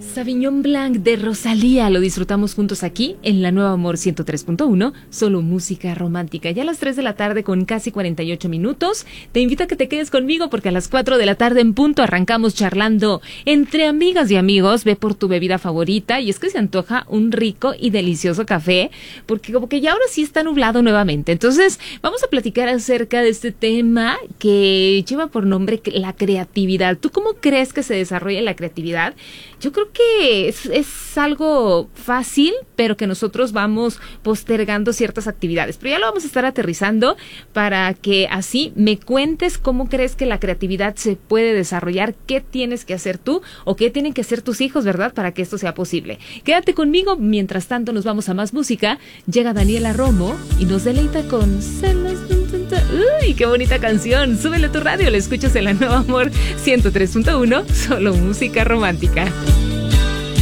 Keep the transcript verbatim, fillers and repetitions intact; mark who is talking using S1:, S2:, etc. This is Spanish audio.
S1: Sauvignon Blanc de Rosalía, lo disfrutamos juntos aquí en la Nueva Amor ciento tres punto uno, solo música romántica. Ya a las tres de la tarde con casi cuarenta y ocho minutos, te invito a que te quedes conmigo porque a las cuatro de la tarde en punto arrancamos charlando entre amigas y amigos. Ve por tu bebida favorita y es que se antoja un rico y delicioso café, porque como que ya ahora sí está nublado nuevamente. Entonces vamos a platicar acerca de este tema que lleva por nombre la creatividad. ¿Tú cómo crees que se desarrolla la creatividad? Yo creo que es, es algo fácil, pero que nosotros vamos postergando ciertas actividades. Pero ya lo vamos a estar aterrizando para que así me cuentes cómo crees que la creatividad se puede desarrollar, qué tienes que hacer tú o qué tienen que hacer tus hijos, ¿verdad? Para que esto sea posible. Quédate conmigo, mientras tanto nos vamos a más música. Llega Daniela Romo y nos deleita con celos. ¡Uy, qué bonita canción! Súbele a tu radio, la escuchas en la Nueva Amor ciento tres punto uno, solo música romántica.